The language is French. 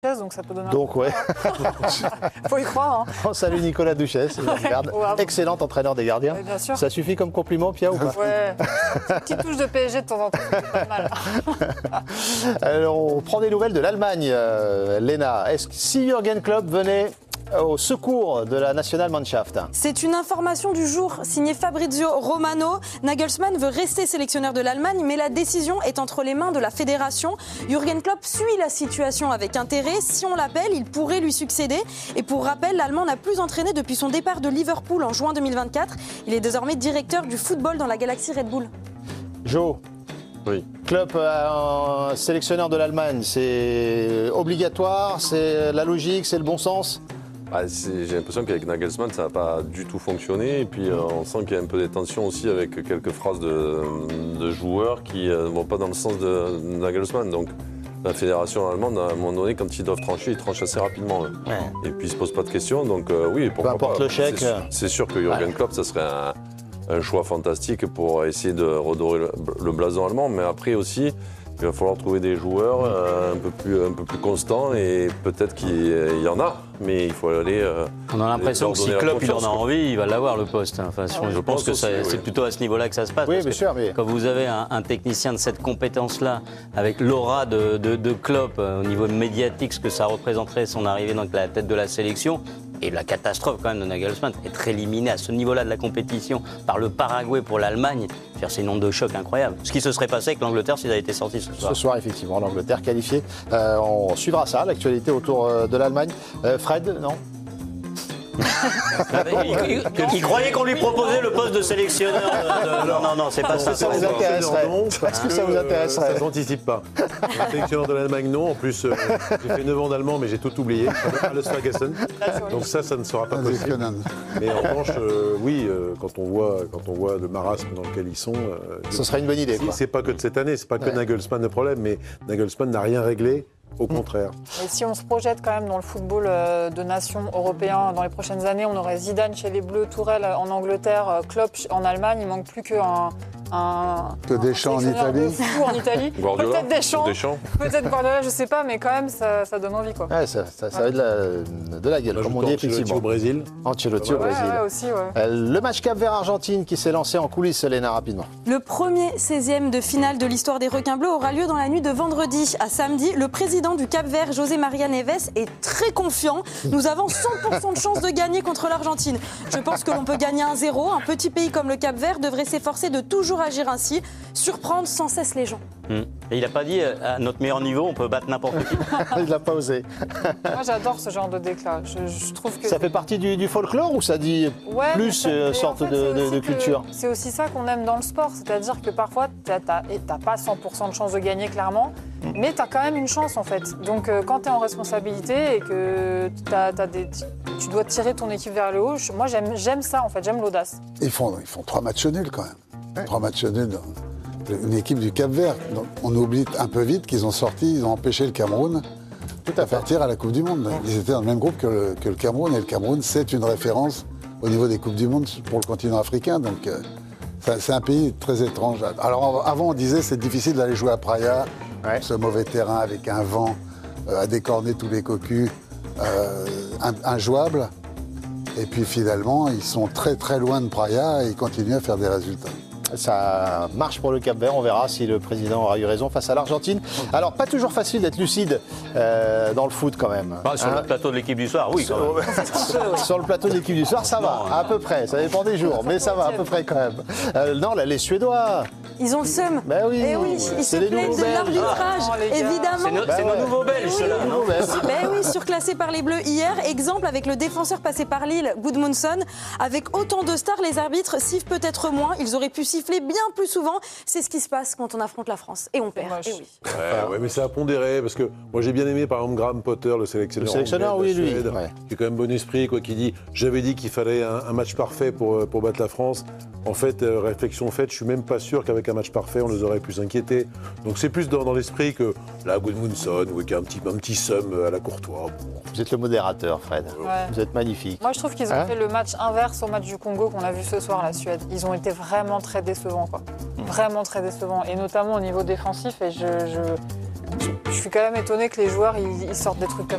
donc ça peut donner Donc, ouais. Faut y croire. Hein. On salue Nicolas Duchesse, excellent entraîneur des gardiens. Ouais, bien sûr. Ça suffit comme compliment, Pia, ou pas? Ouais, une petite touche de PSG de temps en temps, c'est pas mal. Alors, on prend des nouvelles de l'Allemagne, Léna. Si Jürgen Klopp venait au secours de la Nationalmannschaft? C'est une information du jour signée Fabrizio Romano. Nagelsmann veut rester sélectionneur de l'Allemagne, mais la décision est entre les mains de la fédération. Jürgen Klopp suit la situation avec intérêt. Si on l'appelle, il pourrait lui succéder. Et pour rappel, l'Allemand n'a plus entraîné depuis son départ de Liverpool en juin 2024. Il est désormais directeur du football dans la galaxie Red Bull. Jo. Oui. Klopp, un sélectionneur de l'Allemagne, c'est obligatoire, c'est la logique, c'est le bon sens? J'ai l'impression qu'avec Nagelsmann, ça n'a pas du tout fonctionné. Et puis, on sent qu'il y a un peu des tensions aussi avec quelques phrases de joueurs qui ne vont pas dans le sens de Nagelsmann. Donc, la fédération allemande, à un moment donné, quand ils doivent trancher, ils tranchent assez rapidement. Ouais. Et puis, ils ne se posent pas de questions. Donc, oui, pourquoi peu importe pas. Le chèque. C'est sûr que Jürgen Klopp, ça serait un choix fantastique pour essayer de redorer le blason allemand. Mais après aussi, il va falloir trouver des joueurs un peu plus constants et peut-être qu'il y en a, mais il faut aller. On a l'impression que si Klopp il en a envie, il va l'avoir le poste. Enfin, je pense que c'est plutôt à ce niveau-là que ça se passe. Oui, bien sûr. Mais... Quand vous avez un technicien de cette compétence-là, avec l'aura de Klopp au niveau médiatique, ce que ça représenterait son arrivée dans la tête de la sélection. Et la catastrophe quand même de Nagelsmann, être éliminé à ce niveau-là de la compétition par le Paraguay pour l'Allemagne, c'est une onde de choc incroyable. Ce qui se serait passé avec l'Angleterre s'ils avaient été sortis ce soir. Ce soir, effectivement, l'Angleterre qualifiée. On suivra ça, l'actualité autour de l'Allemagne. Fred, non? Il croyait qu'on lui proposait le poste de sélectionneur. Non, c'est pas ça. Ça vous intéresserait? Est-ce que ça vous intéresserait? Ça ne s'anticipe pas. Sélectionneur de l'Allemagne, non. En plus, j'ai fait 9 ans d'allemand, mais j'ai tout oublié. Alles vergessen. Donc ça ne sera pas possible. Mais en revanche, oui, quand on voit le marasme dans lequel ils sont... Ce serait une bonne idée. C'est pas que de cette année, c'est pas que Nagelsmann le problème, mais Nagelsmann n'a rien réglé. Au contraire. Et si on se projette quand même dans le football de nations européen dans les prochaines années, on aurait Zidane chez les Bleus, Tourelle en Angleterre, Klopp en Allemagne. Il manque plus qu'un Deschamps en Italie. En Italie. Guardiola. Peut-être Deschamps. Peut-être Guardiola, je sais pas, mais quand même ça donne envie quoi. Ouais, ça va être de la gueule, comme on dit effectivement. Au Brésil. Ancelotti au Brésil. Ouais, aussi, ouais. Le match Cap-Vert-Argentine qui s'est lancé en coulisses, Léna, rapidement. Le premier 16e de finale de l'histoire des requins bleus aura lieu dans la nuit de vendredi à samedi. Le président du Cap-Vert, José Maria Neves, est très confiant. Nous avons 100% de chance de gagner contre l'Argentine. Je pense que l'on peut gagner 1-0. Un petit pays comme le Cap-Vert devrait s'efforcer de toujours agir ainsi, surprendre sans cesse les gens. Et il n'a pas dit à notre meilleur niveau, on peut battre n'importe qui. Il n'a pas osé. Moi, j'adore ce genre de déclat. Je trouve que ça fait partie du folklore ou ça dit plus sorte de culture? C'est aussi ça qu'on aime dans le sport. C'est-à-dire que parfois, tu n'as pas 100% de chance de gagner, clairement, mais tu as quand même une chance, en fait. Donc, quand tu es en responsabilité et que tu dois tirer ton équipe vers le haut, moi, j'aime ça, en fait. J'aime l'audace. Ils font 3 matchs nuls, quand même. Ouais. 3 matchs nuls. Une équipe du Cap-Vert. On oublie un peu vite qu'ils ont empêché le Cameroun de partir à la Coupe du Monde. Ils étaient dans le même groupe que le Cameroun, et le Cameroun, c'est une référence au niveau des Coupes du Monde pour le continent africain. Donc, c'est un pays très étrange. Alors, avant, on disait c'est difficile d'aller jouer à Praia, ce mauvais terrain avec un vent à décorner tous les cocus, injouable. Et puis, finalement, ils sont très, très loin de Praia et ils continuent à faire des résultats. Ça marche pour le Cap-Vert, on verra si le président aura eu raison face à l'Argentine. Alors, pas toujours facile d'être lucide dans le foot quand même. Sur le plateau de l'équipe du soir, oui. Quand même. Sur le plateau de l'équipe du soir, ça va, à peu près. Ça dépend des jours, mais ça va à peu près quand même. Non, là, les Suédois. Ils ont le seum. Ben oui. Et oui, ils se plaignent de l'arbitrage, évidemment. C'est nos nouveaux Belges, ceux-là, non? Ben oui, surclassés par les Bleus hier. Exemple avec le défenseur passé par Lille, Gudmundsson. Avec autant de stars, les arbitres sifflent peut-être moins. Ils auraient pu siffler bien plus souvent. C'est ce qui se passe quand on affronte la France. Et on perd. Et oui. Ouais, mais c'est à pondérer, parce que moi j'ai bien aimé par exemple Graham Potter, le sélectionneur. Le sélectionneur, oui, lui. Qui est quand même bon esprit, qui dit j'avais dit qu'il fallait un match parfait pour battre la France. En fait, réflexion faite, je suis même pas sûr qu'avec un match parfait, on nous aurait pu s'inquiéter. Donc c'est plus dans l'esprit que là, Gudmundsson, qui a un petit somme à la Courtois. Vous êtes le modérateur, Fred. Ouais. Vous êtes magnifique. Moi, je trouve qu'ils ont fait le match inverse au match du Congo qu'on a vu ce soir, la Suède. Ils ont été vraiment très décevants, quoi. Vraiment très décevants. Et notamment au niveau défensif. Et je suis quand même étonnée que les joueurs ils sortent des trucs comme